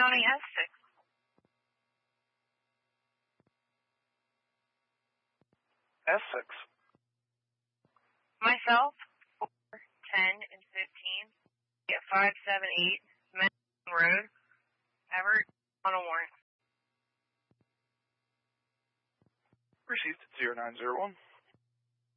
County S6. S6. Myself, 4, 10, and 15 at 578 Madison Road, Everett, on a warrant. Received 0901.